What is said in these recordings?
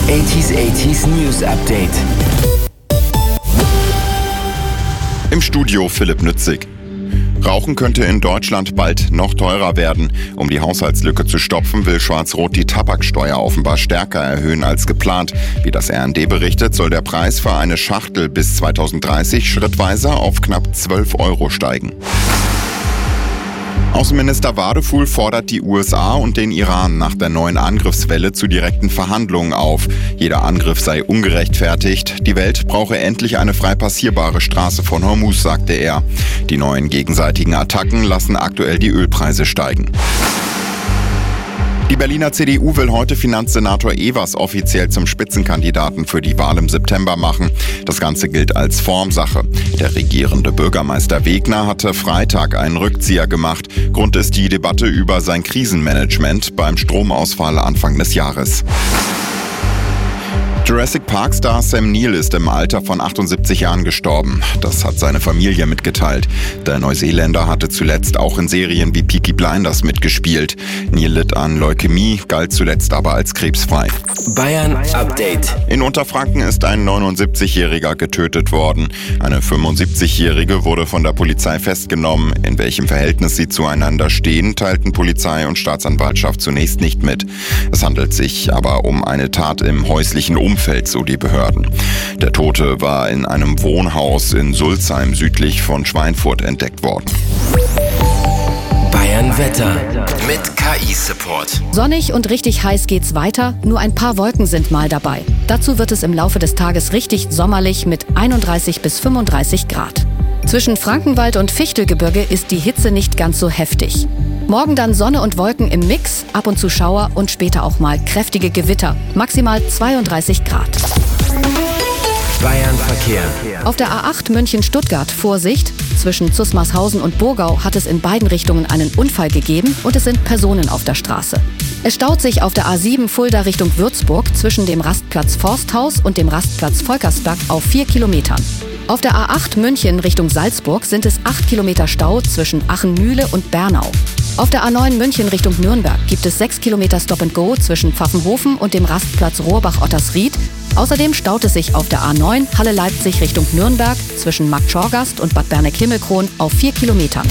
80s News Update. Im Studio Philipp Nützig. Rauchen könnte in Deutschland bald noch teurer werden. Um die Haushaltslücke zu stopfen, will Schwarz-Rot die Tabaksteuer offenbar stärker erhöhen als geplant. Wie das RND berichtet, soll der Preis für eine Schachtel bis 2030 schrittweise auf knapp 12 Euro steigen. Außenminister Wadefuhl fordert die USA und den Iran nach der neuen Angriffswelle zu direkten Verhandlungen auf. Jeder Angriff sei ungerechtfertigt. Die Welt brauche endlich eine frei passierbare Straße von Hormuz, sagte er. Die neuen gegenseitigen Attacken lassen aktuell die Ölpreise steigen. Die Berliner CDU will heute Finanzsenator Evers offiziell zum Spitzenkandidaten für die Wahl im September machen. Das Ganze gilt als Formsache. Der regierende Bürgermeister Wegner hatte Freitag einen Rückzieher gemacht. Grund ist die Debatte über sein Krisenmanagement beim Stromausfall Anfang des Jahres. Jurassic Park-Star Sam Neill ist im Alter von 78 Jahren gestorben. Das hat seine Familie mitgeteilt. Der Neuseeländer hatte zuletzt auch in Serien wie Peaky Blinders mitgespielt. Neill litt an Leukämie, galt zuletzt aber als krebsfrei. Bayern Update. In Unterfranken ist ein 79-Jähriger getötet worden. Eine 75-Jährige wurde von der Polizei festgenommen. In welchem Verhältnis sie zueinander stehen, teilten Polizei und Staatsanwaltschaft zunächst nicht mit. Es handelt sich aber um eine Tat im häuslichen Umfeld, so die Behörden. Der Tote war in einem Wohnhaus in Sulzheim südlich von Schweinfurt entdeckt worden. Bayern Wetter mit KI-Support. Sonnig und richtig heiß geht's weiter, nur ein paar Wolken sind mal dabei. Dazu wird es im Laufe des Tages richtig sommerlich mit 31 bis 35 Grad. Zwischen Frankenwald und Fichtelgebirge ist die Hitze nicht ganz so heftig. Morgen dann Sonne und Wolken im Mix, ab und zu Schauer und später auch mal kräftige Gewitter, maximal 32 Grad. Bayern Verkehr. Auf der A8 München-Stuttgart Vorsicht. Zwischen Zusmarshausen und Burgau hat es in beiden Richtungen einen Unfall gegeben und es sind Personen auf der Straße. Es staut sich auf der A7 Fulda Richtung Würzburg zwischen dem Rastplatz Forsthaus und dem Rastplatz Volkersberg auf 4 Kilometern. Auf der A8 München Richtung Salzburg sind es 8 Kilometer Stau zwischen Achenmühle und Bernau. Auf der A9 München Richtung Nürnberg gibt es 6 Kilometer Stop-and-Go zwischen Pfaffenhofen und dem Rastplatz Rohrbach-Ottersried. Außerdem staut es sich auf der A9 Halle-Leipzig Richtung Nürnberg zwischen Marktschorgast und Bad Berneck-Himmelkron auf 4 Kilometern.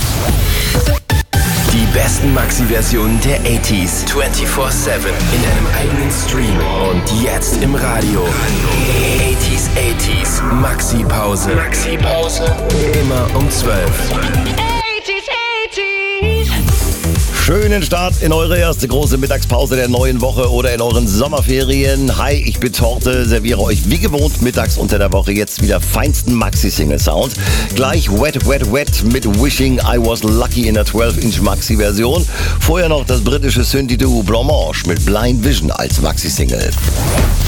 Die besten Maxi-Versionen der 80s 24/7 in einem eigenen Stream und jetzt im Radio. 80s Maxi-Pause. Immer um 12. Schönen Start in eure erste große Mittagspause der neuen Woche oder in euren Sommerferien. Hi, ich bin Torte, serviere euch wie gewohnt mittags unter der Woche jetzt wieder feinsten Maxi-Single-Sound. Gleich Wet, Wet, Wet mit Wishing I Was Lucky in der 12-Inch Maxi-Version. Vorher noch das britische Synthi-Duo Blancmange mit Blind Vision als Maxi-Single.